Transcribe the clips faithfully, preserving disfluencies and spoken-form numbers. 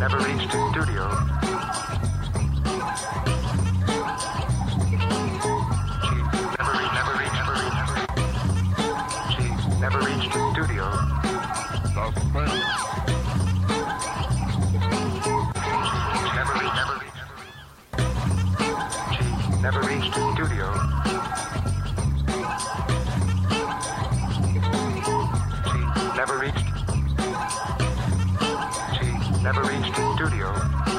never reached a studio. Never reached a studio. Suspense. Never, never, she never reached a studio. She never reached. She never reached a studio.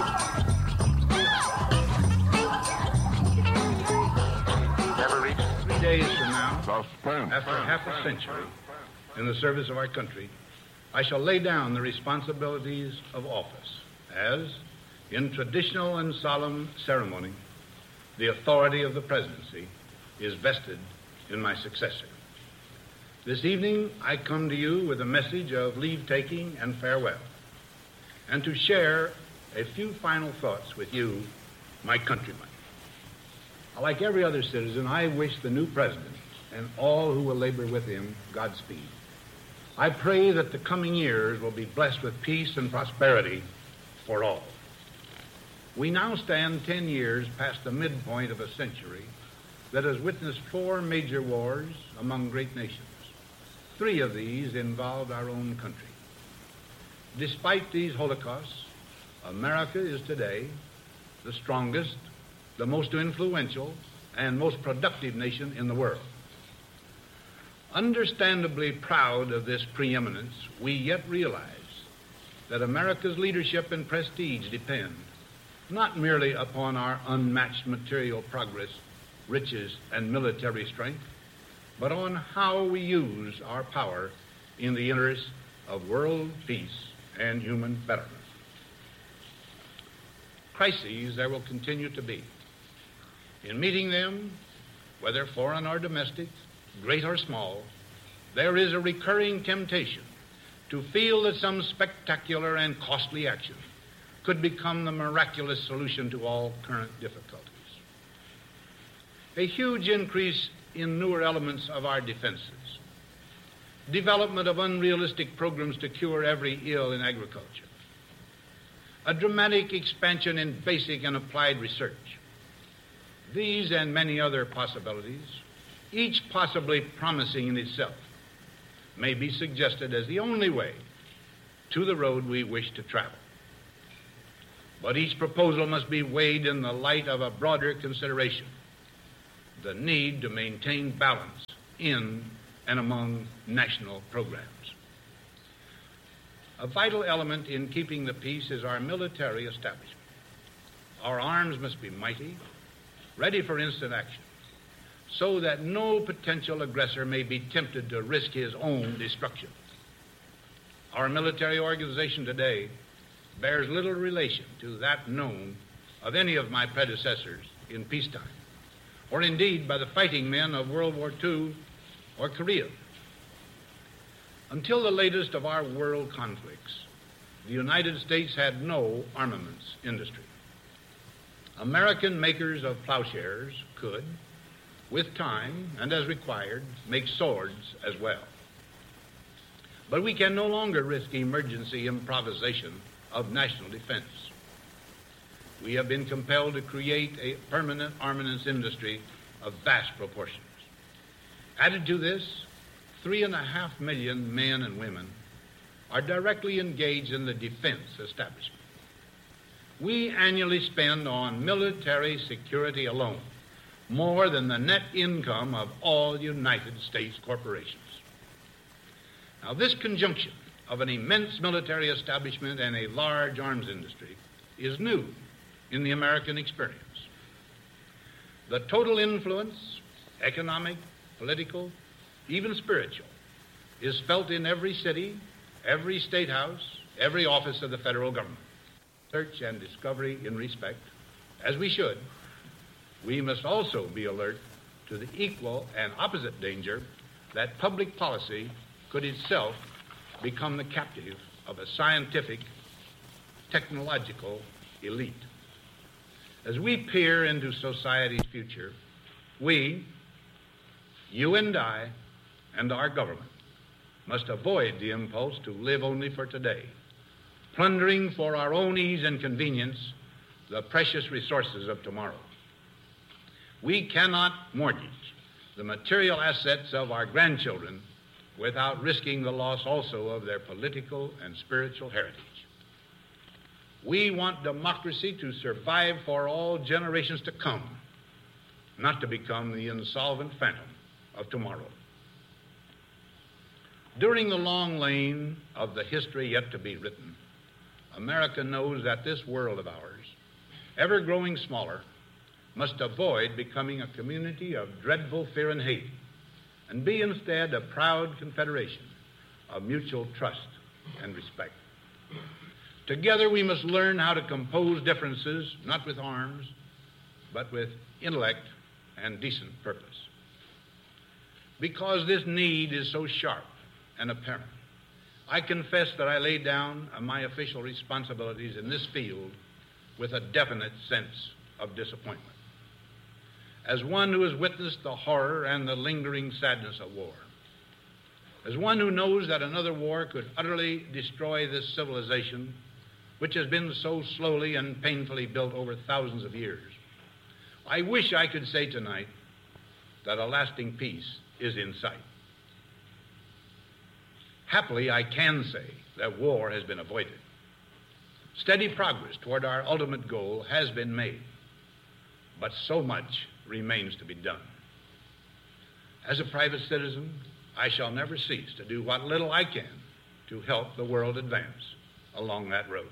She never reached. Three days from now, Suspense. after half a century in the service of our country, I shall lay down the responsibilities of office as, in traditional and solemn ceremony, the authority of the presidency is vested in my successor. This evening, I come to you with a message of leave-taking and farewell, and to share a few final thoughts with you, my countrymen. Like every other citizen, I wish the new president and all who will labor with him Godspeed. I pray that the coming years will be blessed with peace and prosperity for all. We now stand ten years past the midpoint of a century that has witnessed four major wars among great nations. Three of these involved our own country. Despite these holocausts, America is today the strongest, the most influential, and most productive nation in the world. Understandably proud of this preeminence, we yet realize that America's leadership and prestige depend not merely upon our unmatched material progress, riches, and military strength, but on how we use our power in the interest of world peace and human betterment. Crises there will continue to be. In meeting them, whether foreign or domestic, great or small, there is a recurring temptation to feel that some spectacular and costly action could become the miraculous solution to all current difficulties. A huge increase in newer elements of our defenses, development of unrealistic programs to cure every ill in agriculture, a dramatic expansion in basic and applied research. These and many other possibilities, each possibly promising in itself, may be suggested as the only way to the road we wish to travel. But each proposal must be weighed in the light of a broader consideration, the need to maintain balance in and among national programs. A vital element in keeping the peace is our military establishment. Our arms must be mighty, ready for instant action, so that no potential aggressor may be tempted to risk his own destruction. Our military organization today bears little relation to that known of any of my predecessors in peacetime, or indeed by the fighting men of World War Two or Korea. Until the latest of our world conflicts, the United States had no armaments industry. American makers of plowshares could, with time and as required, make swords as well. But we can no longer risk emergency improvisation of national defense. We have been compelled to create a permanent armaments industry of vast proportions. Added to this, three and a half million men and women are directly engaged in the defense establishment. We annually spend on military security alone more than the net income of all United States corporations. Now, this conjunction of an immense military establishment and a large arms industry is new in the American experience. The total influence, economic, political, even spiritual, is felt in every city, every state house, every office of the federal government. Search and discovery in respect, as we should, we must also be alert to the equal and opposite danger that public policy could itself become the captive of a scientific, technological elite. As we peer into society's future, we, you and I, and our government must avoid the impulse to live only for today, plundering for our own ease and convenience the precious resources of tomorrow. We cannot mortgage the material assets of our grandchildren without risking the loss also of their political and spiritual heritage. We want democracy to survive for all generations to come, not to become the insolvent phantom of tomorrow. During the long lane of the history yet to be written, America knows that this world of ours, ever growing smaller, must avoid becoming a community of dreadful fear and hate, and be instead a proud confederation of mutual trust and respect. Together we must learn how to compose differences, not with arms, but with intellect and decent purpose. Because this need is so sharp and apparent, I confess that I lay down my official responsibilities in this field with a definite sense of disappointment. As one who has witnessed the horror and the lingering sadness of war, as one who knows that another war could utterly destroy this civilization which has been so slowly and painfully built over thousands of years, I wish I could say tonight that a lasting peace is in sight. Happily, I can say that war has been avoided. Steady progress toward our ultimate goal has been made, but so much remains to be done. As a private citizen, I shall never cease to do what little I can to help the world advance along that road.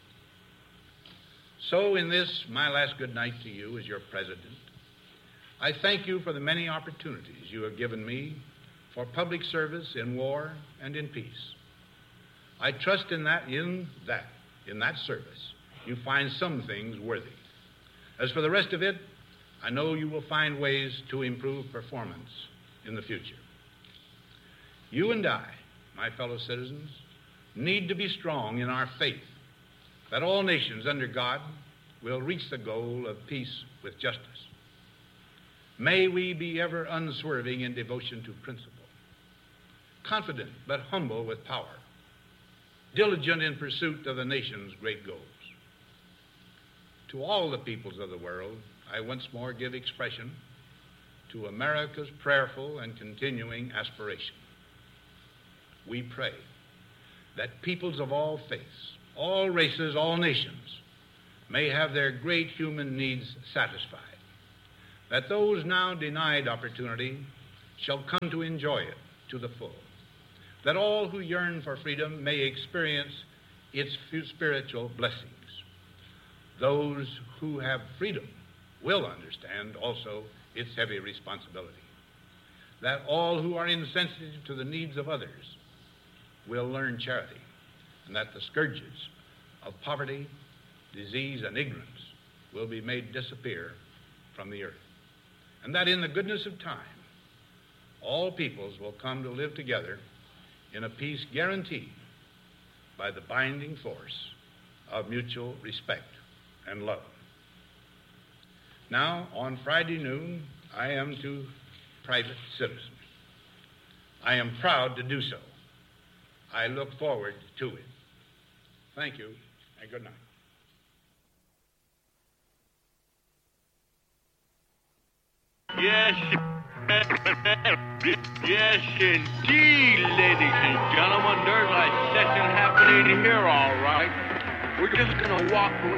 So in this, my last good night to you as your president, I thank you for the many opportunities you have given me for public service in war and in peace. I trust in that, in that, in that service, you find some things worthy. As for the rest of it, I know you will find ways to improve performance in the future. You and I, my fellow citizens, need to be strong in our faith that all nations under God will reach the goal of peace with justice. May we be ever unswerving in devotion to principle, confident but humble with power, diligent in pursuit of the nation's great goals. To all the peoples of the world, I once more give expression to America's prayerful and continuing aspiration. We pray that peoples of all faiths, all races, all nations may have their great human needs satisfied, that those now denied opportunity shall come to enjoy it to the full, that all who yearn for freedom may experience its spiritual blessings. Those who have freedom will understand also its heavy responsibility, that all who are insensitive to the needs of others will learn charity, and that the scourges of poverty, disease, and ignorance will be made disappear from the earth, and that in the goodness of time, all peoples will come to live together in a peace guaranteed by the binding force of mutual respect and love. Now, on Friday noon, I am to private citizens. I am proud to do so. I look forward to it. Thank you, and good night. Yes, yes, indeed, ladies and gentlemen. There's a session happening here, all right. We're just going to walk around.